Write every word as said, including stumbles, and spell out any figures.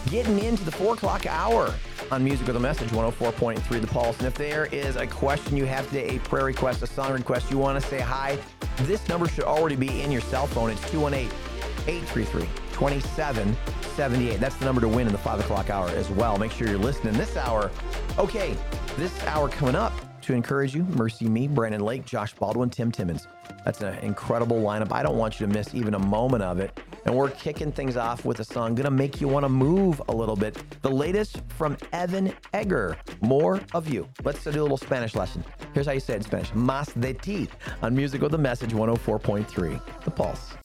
getting into the four o'clock hour on Music with a Message, one oh four point three The Pulse. And if there is a question you have today, a prayer request, a song request, you want to say hi, this number should already be in your cell phone. It's two one eight, eight three three, two seven seven eight. That's the number to win in the five o'clock hour as well. Make sure you're listening this hour. Okay, this hour coming up to encourage you, Mercy Me, Brandon Lake, Josh Baldwin, Tim Timmons. That's an incredible lineup. I don't want you to miss even a moment of it. And we're kicking things off with a song going to make you want to move a little bit. The latest from Evan Egger, More of You. Let's do a little Spanish lesson. Here's how you say it in Spanish. Más de ti on Music with a Message, one oh four point three The Pulse.